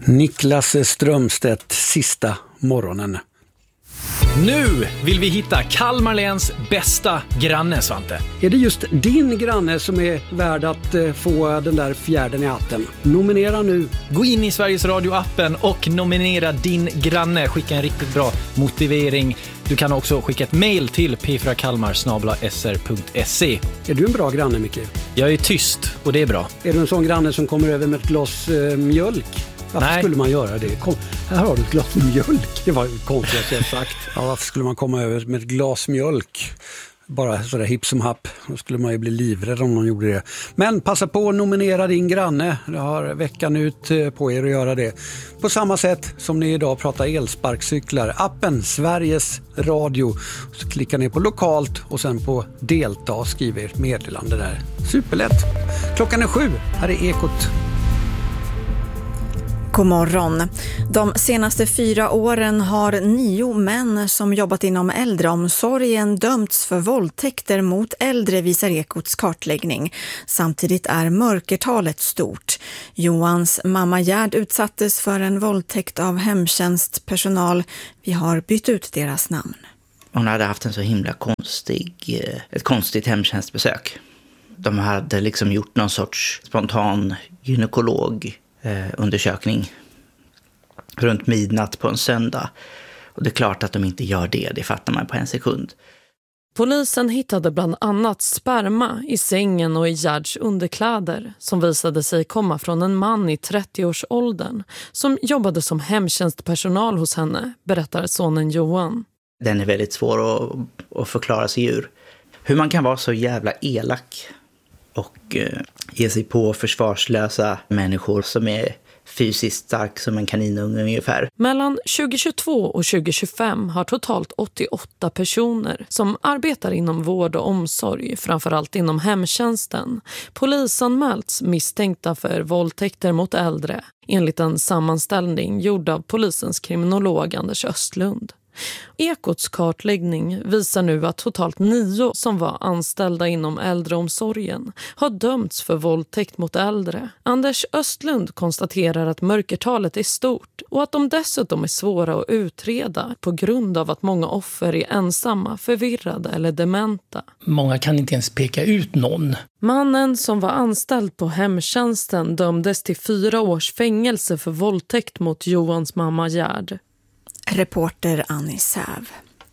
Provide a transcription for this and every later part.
Niklas Strömstedt, sista morgonen. Nu vill vi hitta Kalmar läns bästa granne, Svante. Är det just din granne som är värd att få den där fjärden i hatten? Nominera nu. Gå in i Sveriges Radio-appen och nominera din granne. Skicka en riktigt bra motivering. Du kan också skicka ett mejl till p4kalmar@sr.se. Är du en bra granne, Micke? Jag är tyst och det är bra. Är du en sån granne som kommer över med ett glas mjölk? Varför skulle man göra det? Här har du ett glas mjölk. Det var konstigt att jag sagt. Ja, varför skulle man komma över med ett glas mjölk? Bara sådär hipp som happ. Då skulle man ju bli livrädd om någon gjorde det. Men passa på att nominera din granne. Du har veckan ut på er att göra det. På samma sätt som ni idag pratar elsparkcyklar. Appen Sveriges Radio. Så klickar ni på lokalt och sen på delta och skriver meddelande där. Superlätt. Klockan är 7. Här är Ekot. God morgon. De senaste 4 åren har 9 män som jobbat inom äldreomsorgen dömts för våldtäkter mot äldre, visar Ekots kartläggning. Samtidigt är mörkertalet stort. Johans mamma Gerd utsattes för en våldtäkt av hemtjänstpersonal. Vi har bytt ut deras namn. Hon hade haft en så himla ett konstigt hemtjänstbesök. De hade liksom gjort någon sorts spontan gynekologundersökning runt midnatt på en söndag. Och det är klart att de inte gör det, det fattar man på en sekund. Polisen hittade bland annat sperma i sängen och i Gerds underkläder som visade sig komma från en man i 30-årsåldern som jobbade som hemtjänstpersonal hos henne, berättar sonen Johan. Den är väldigt svår att förklara sig ur. Hur man kan vara så jävla elak och ge sig på försvarslösa människor som är fysiskt stark som en kaninunge ungefär. Mellan 2022 och 2025 har totalt 88 personer som arbetar inom vård och omsorg, framförallt inom hemtjänsten, polisanmälts misstänkta för våldtäkter mot äldre, enligt en sammanställning gjord av polisens kriminolog Anders Östlund. Ekots kartläggning visar nu att totalt 9 som var anställda inom äldreomsorgen har dömts för våldtäkt mot äldre. Anders Östlund konstaterar att mörkertalet är stort och att de dessutom är svåra att utreda på grund av att många offer är ensamma, förvirrade eller dementa. Många kan inte ens peka ut någon. Mannen som var anställd på hemtjänsten dömdes till 4 års fängelse för våldtäkt mot Johans mamma Gerd. Reporter Annie Säv.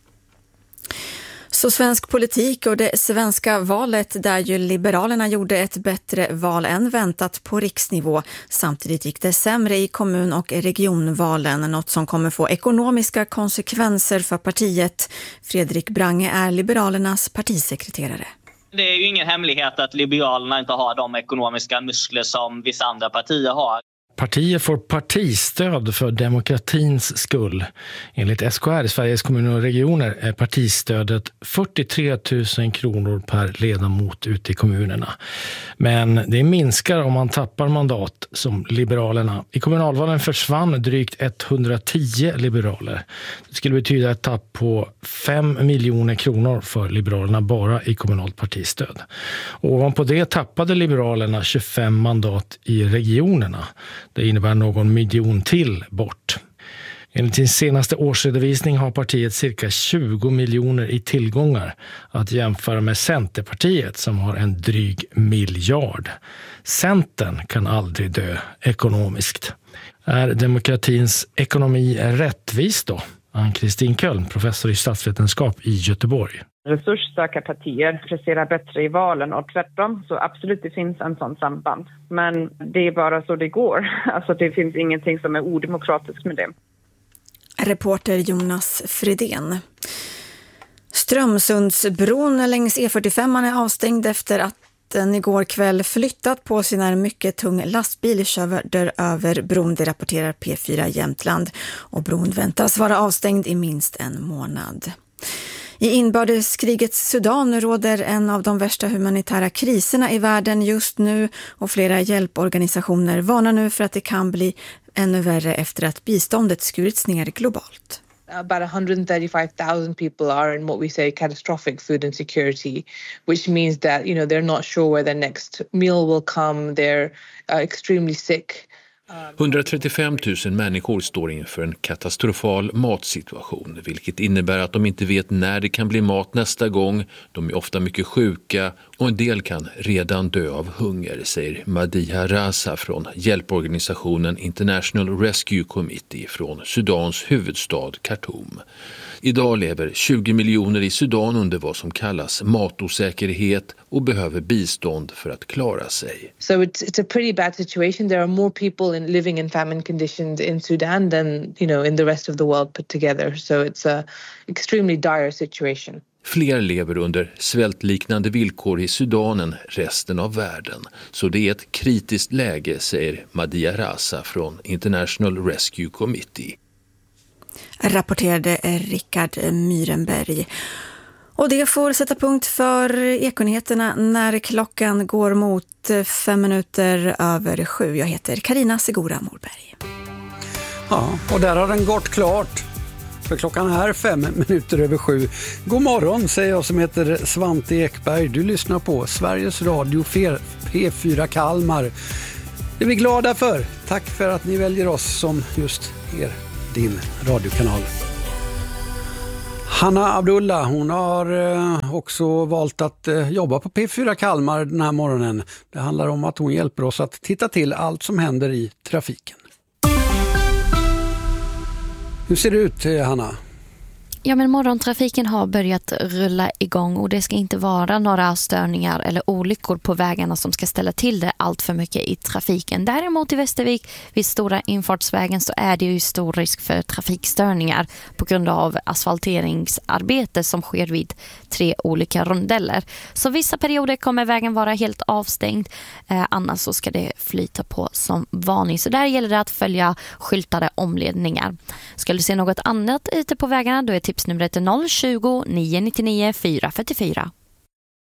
Så svensk politik och det svenska valet där ju Liberalerna gjorde ett bättre val än väntat på riksnivå. Samtidigt gick det sämre i kommun- och regionvalen, något som kommer få ekonomiska konsekvenser för partiet. Fredrik Brange är Liberalernas partisekreterare. Det är ju ingen hemlighet att Liberalerna inte har de ekonomiska muskler som vissa andra partier har. Partier får partistöd för demokratins skull. Enligt SKR, Sveriges kommuner och regioner, är partistödet 43 000 kronor per ledamot ute i kommunerna. Men det minskar om man tappar mandat som Liberalerna. I kommunalvalen försvann drygt 110 liberaler. Det skulle betyda ett tapp på 5 miljoner kronor för Liberalerna bara i kommunalt partistöd. Och ovanpå det tappade Liberalerna 25 mandat i regionerna. Det innebär någon miljon till bort. Enligt sin senaste årsredovisning har partiet cirka 20 miljoner i tillgångar att jämföra med Centerpartiet som har en dryg miljard. Centern kan aldrig dö ekonomiskt. Är demokratins ekonomi rättvis då? Ann-Kristin Köln, professor i statsvetenskap i Göteborg. Resursstarka partier presterar bättre i valen och tvärtom, så absolut det finns en sån samband. Men det är bara så det går. Alltså det finns ingenting som är odemokratiskt med det. Reporter Jonas Fridén. Strömsundsbron längs E45 är avstängd efter att den igår kväll flyttat på sin här mycket tung lastbil körde över bron, det rapporterar P4 Jämtland. Och bron väntas vara avstängd i minst en månad. I inbördeskrigets Sudan råder en av de värsta humanitära kriserna i världen just nu och flera hjälporganisationer varnar nu för att det kan bli ännu värre efter att biståndet skurits ner globalt. About 135,000 people are in what we say catastrophic food insecurity, which means that, they're not sure where their next meal will come. They're extremely sick. 135 000 människor står inför en katastrofal matsituation, vilket innebär att de inte vet när det kan bli mat nästa gång. De är ofta mycket sjuka och en del kan redan dö av hunger, säger Madiha Raza från hjälporganisationen International Rescue Committee från Sudans huvudstad Khartoum. Idag lever 20 miljoner i Sudan under vad som kallas matosäkerhet och behöver bistånd för att klara sig. So it's a pretty bad situation. There are more people living in famine conditions in Sudan than, in the rest of the world put together. So it's a extremely dire situation. Fler lever under svältliknande villkor i Sudan än resten av världen. Så det är ett kritiskt läge, säger Madiha Raza från International Rescue Committee. Rapporterade Rickard Myrenberg. Och det får sätta punkt för Ekonyheterna när klockan går mot 7:05. Jag heter Carina Segura Morberg. Ja, och där har den gått klart. För klockan är 7:05. God morgon, säger jag som heter Svante Ekberg. Du lyssnar på Sveriges Radio P4 Kalmar. Det är vi glada för. Tack för att ni väljer oss som just din radiokanal. Hanna Abdullah, hon har också valt att jobba på P4 Kalmar den här morgonen. Det handlar om att hon hjälper oss att titta till allt som händer i trafiken. Hur ser det ut, Hanna? Ja, men morgontrafiken har börjat rulla igång och det ska inte vara några störningar eller olyckor på vägarna som ska ställa till det allt för mycket i trafiken. Däremot i Västervik vid stora infartsvägen så är det ju stor risk för trafikstörningar på grund av asfalteringsarbete som sker vid 3 olika rondeller. Så vissa perioder kommer vägen vara helt avstängd, annars så ska det flyta på som vanligt. Så där gäller det att följa skyltade omledningar. Ska du se något annat ute på vägarna, då är tipsnumret 020 999 444.